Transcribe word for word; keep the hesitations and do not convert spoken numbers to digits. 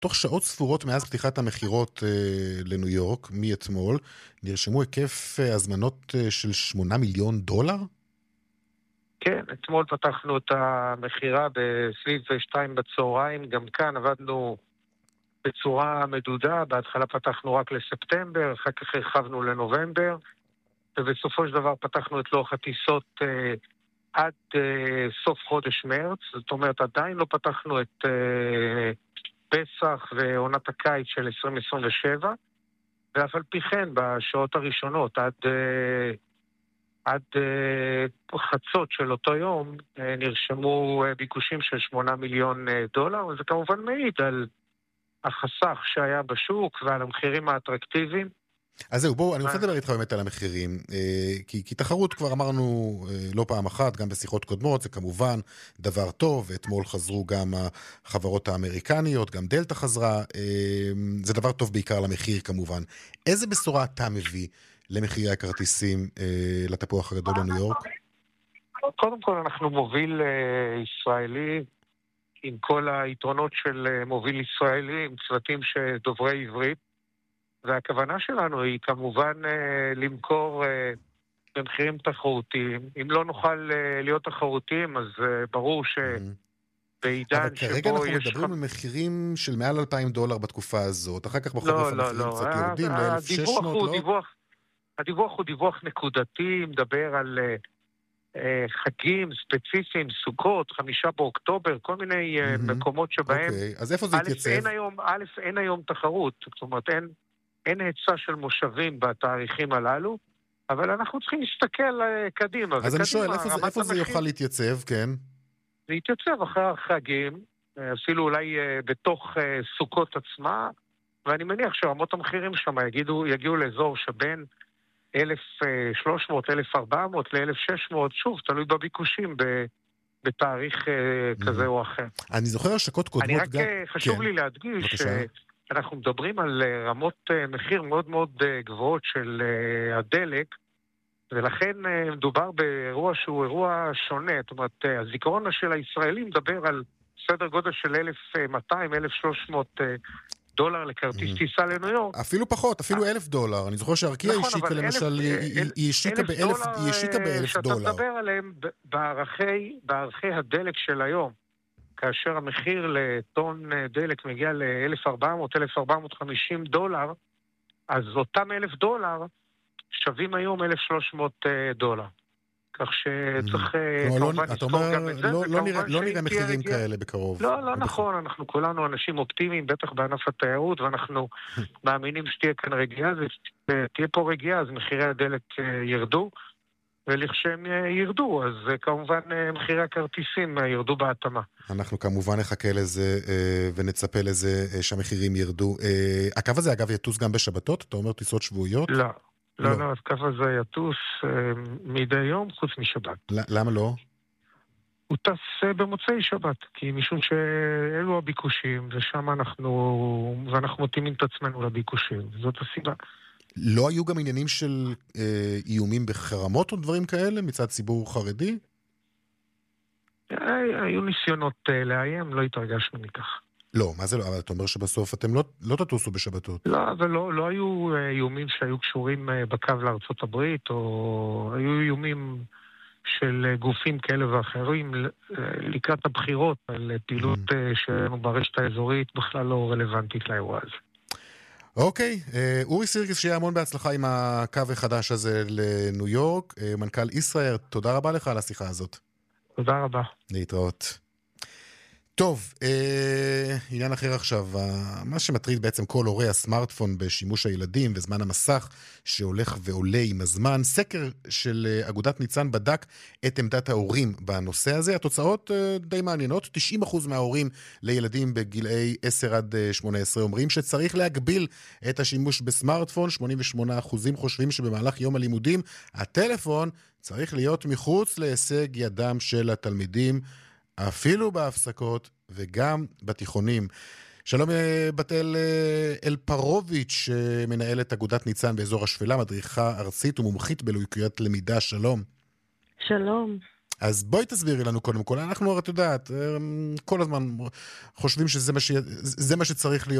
תוך שעות ספורות מאז פתיחת המחירות אה, לניו יורק, מאתמול, נרשמו היקף אה, הזמנות אה, של שמונה מיליון דולר? כן, אתמול פתחנו את המחירה בסביב שתיים בצהריים, גם כאן עבדנו בצורה מדודה, בהתחלה פתחנו רק לספטמבר, אחר כך הרחבנו לנובמבר, ובסופו של דבר פתחנו את לוח הטיסות אה, עד אה, סוף חודש מרץ, זאת אומרת עדיין לא פתחנו את אה, פסח ועונת הקיץ של עשרים עשרים ושבע, ואף על פי כן בשעות הראשונות עד... אה, עד uh, חצות של אותו יום uh, נרשמו uh, ביקושים של שמונה מיליון uh, דולר, וזה כמובן מעיד על החסך שהיה בשוק ועל המחירים האטרקטיביים. אז זהו, בואו, אני רוצה לדבר איתך באמת על המחירים, uh, כי, כי תחרות כבר אמרנו uh, לא פעם אחת, גם בשיחות קודמות, זה כמובן דבר טוב, ואתמול חזרו גם החברות האמריקניות, גם דלטה חזרה, uh, זה דבר טוב בעיקר למחיר כמובן. איזה בשורה אתה מביא למחירי הכרטיסים אה, לתפוח הגדול לניו יורק? קודם כל אנחנו מוביל אה, ישראלי, עם כל היתרונות של אה, מוביל ישראלי, עם צוותים שדוברי עברית, והכוונה שלנו היא כמובן אה, למכור אה, במחירים תחרותיים. אם לא נוכל אה, להיות תחרותיים, אז אה, ברור ש... בעידן אבל כרגע אנחנו יש מדברים ח... על מחירים של מעל אלפיים דולר בתקופה הזאת, אחר כך בחורף לא, המחירים לא, קצת לא. יורדים ל-אלף ושש מאות, לא? דיווח, הדיווח הוא דיווח נקודתי, מדבר על uh, חגים ספציפיים, סוכות, חמישה באוקטובר, כל מיני uh, mm-hmm. מקומות שבהם... אוקיי, אז איפה זה יתייצב? אין היום, א', אין היום תחרות, זאת אומרת, אין, אין היצע של מושבים בתאריכים הללו, אבל אנחנו צריכים להסתכל uh, קדימה. אז אני שואל, איפה, זה, איפה זה יוכל להתייצב, כן? זה יתייצב אחרי החגים, אפילו אולי uh, בתוך uh, סוכות עצמה, ואני מניח שרמות המחירים שם יגידו, יגיעו לאזור שבין אלף ושלוש מאות, אלף וארבע מאות ל-אלף ושש מאות, שוב, תלוי בביקושים בתאריך כזה או אחר. אני זוכר השקות קודמות אני רק חשוב לי להדגיש שאנחנו מדברים על רמות מחיר מאוד מאוד גבוהות של הדלק, ולכן מדובר באירוע שהוא אירוע שונה. זאת אומרת, הזיכרון של הישראלים מדבר על סדר גודל של אלף ומאתיים, אלף ושלוש מאות דולר לכרטיס טיסה לניו יורק. אפילו פחות, אפילו אלף דולר. אני זוכר שארקיע השיקה למשל, היא השיקה באלף דולר. שאתה מדבר עליהם בערכי הדלק של היום, כאשר המחיר לטון דלק מגיע ל-אלף וארבע מאות, אלף וארבע מאות וחמישים דולר, אז אותם אלף דולר שווים היום אלף ושלוש מאות דולר. כך שצריך כמובן לזכור גם את זה. לא נראה מחירים כאלה בקרוב. לא, לא נכון, אנחנו כולנו אנשים אופטימיים, בטח בענף התיירות, ואנחנו מאמינים שתהיה כאן רגיעה, תהיה פה רגיעה, אז מחירי הדלק ירדו, ולכשהם ירדו, אז כמובן מחירי הכרטיסים ירדו בהתאמה. אנחנו כמובן נחכה לזה ונצפה לזה שהמחירים ירדו. הקו הזה אגב יטוס גם בשבתות? אתה אומר טיסות שבועיות? לא. לא, לא, הקו הזה יטוס מדי יום חוץ משבת. למה לא? הוא טס במוצאי שבת, כי משום שאלו הביקושים, ושם אנחנו, ואנחנו מתאימים את עצמנו לביקושים, זאת הסיבה. לא היו גם עניינים של אה, איומים בחרמות או דברים כאלה מצד ציבור חרדי? היו ניסיונות אה, לאיים, לא התרגשנו מכך. לא, מה זה לא? אבל אתה אומר שבסוף אתם לא, לא תטוסו בשבתות. לא, אבל לא, לא היו איומים שהיו קשורים בקו לארצות הברית, או היו איומים של גופים כאלה ואחרים לקראת הבחירות, על פעילות שלנו ברשת האזורית בכלל לא רלוונטית לאירוע הזה. אוקיי, אורי סירקיס, שיהיה המון בהצלחה עם הקו החדש הזה לניו יורק. מנכ"ל ישראייר, תודה רבה לך על השיחה הזאת. תודה רבה. להתראות. טוב, אה, עניין אחר עכשיו, מה שמטריד בעצם כל הורי הסמארטפון בשימוש הילדים וזמן המסך שהולך ועולה עם הזמן. סקר של אגודת ניצן בדק את עמדת ההורים בנושא הזה. התוצאות אה, די מעניינות. תשעים אחוז מההורים לילדים בגילאי עשר עד שמונה עשרה אומרים שצריך להגביל את השימוש בסמארטפון. שמונים ושמונה אחוז חושבים שבמהלך יום הלימודים הטלפון צריך להיות מחוץ להישג ידם של התלמידים, אפילו בהפסקות וגם בתיכונים. שלום בתל אלפרוביץ', מנהלת אגודת ניצן באזור השפלה, מדריכה ארצית ומומחית בלקויות למידה. שלום. שלום. אז בואי תסבירי לנו קודם כל, אנחנו, את יודעת, כל הזמן חושבים שזה מה, ש... זה מה שצריך להיות.